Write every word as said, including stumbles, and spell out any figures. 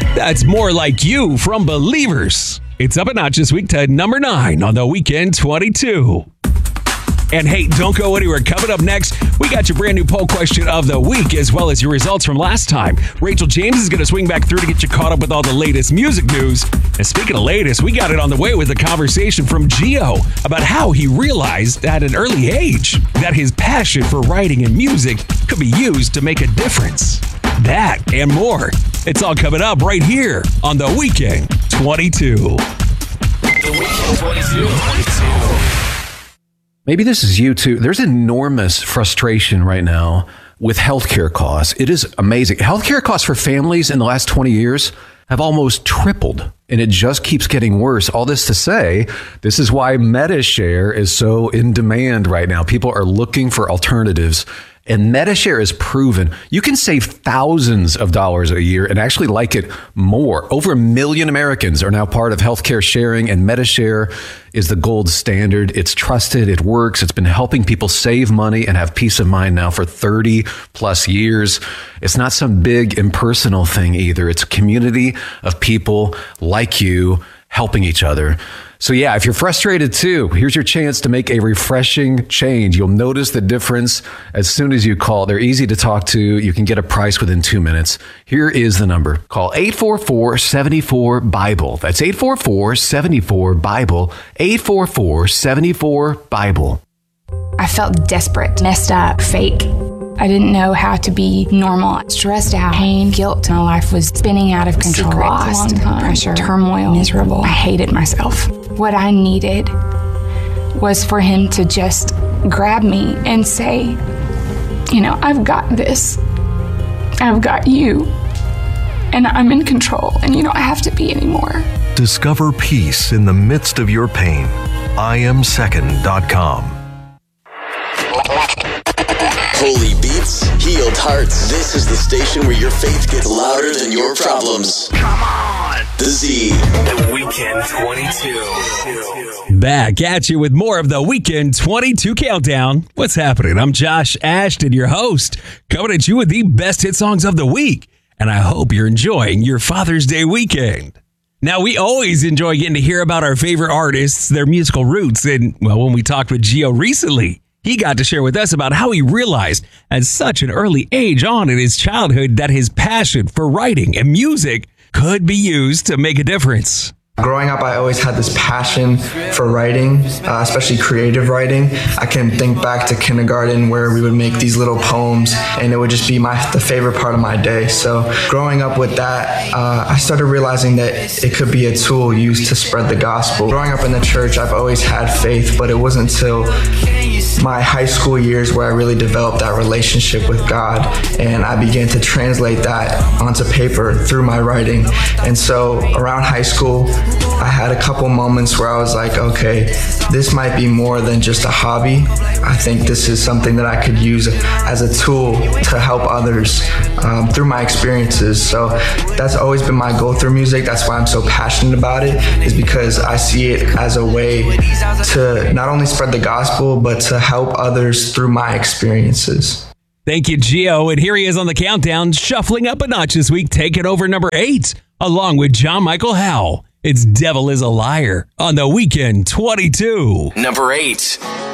That's More Like You from Believers. It's up a notch this week to number nine on the Weekend twenty-two. And hey, don't go anywhere. Coming up next, we got your brand new poll question of the week, as well as your results from last time. Rachel James is going to swing back through to get you caught up with all the latest music news. And speaking of latest, we got it on the way with a conversation from Gio about how he realized at an early age that his passion for writing and music could be used to make a difference. That and more. It's all coming up right here on the Weekend twenty-two. The Weekend twenty-two. Maybe this is you too. There's enormous frustration right now with healthcare costs. It is amazing. Healthcare costs for families in the last twenty years have almost tripled, and it just keeps getting worse. All this to say, this is why MediShare is so in demand right now. People are looking for alternatives. And MediShare is proven you can save thousands of dollars a year and actually like it more. Over a million Americans are now part of healthcare sharing, and MediShare is the gold standard. It's trusted. It works. It's been helping people save money and have peace of mind now for thirty plus years. It's not some big impersonal thing either. It's a community of people like you helping each other. So yeah, if you're frustrated too, here's your chance to make a refreshing change. You'll notice the difference as soon as you call. They're easy to talk to. You can get a price within two minutes. Here is the number. Call eight four four, seven four, Bible. That's eight four four, seven four, Bible. eight four four, seven four, Bible. I felt desperate, messed up, fake. I didn't know how to be normal. Stressed out, pain, guilt. My life was spinning out of control. Secret, lost, pressure, turmoil, miserable. I hated myself. What I needed was for him to just grab me and say, you know, I've got this. I've got you. And I'm in control. And you don't have to be anymore. Discover peace in the midst of your pain. I am second dot com. Holy beats, healed hearts. This is the station where your faith gets louder than your problems. Come on! The Z. The Weekend twenty-two. Back at you with more of the Weekend twenty-two Countdown. What's happening? I'm Josh Ashton, your host, coming at you with the best hit songs of the week. And I hope you're enjoying your Father's Day weekend. Now, we always enjoy getting to hear about our favorite artists, their musical roots. And, well, when we talked with Gio recently, he got to share with us about how he realized at such an early age on in his childhood that his passion for writing and music could be used to make a difference. Growing up, I always had this passion for writing, uh, especially creative writing. I can think back to kindergarten where we would make these little poems, and it would just be my the favorite part of my day. So growing up with that, uh, I started realizing that it could be a tool used to spread the gospel. Growing up in the church, I've always had faith, but it wasn't until my high school years where I really developed that relationship with God, and I began to translate that onto paper through my writing. And so around high school, I had a couple moments where I was like, okay, this might be more than just a hobby. I think this is something that I could use as a tool to help others um, through my experiences. So that's always been my goal through music. That's why I'm so passionate about it, is because I see it as a way to not only spread the gospel, but to help others through my experiences. Thank you, Gio. And here he is on the countdown, shuffling up a notch this week, taking over number eight, along with John Michael Howe. It's Devil is a Liar on the Weekend twenty-two. Number eight.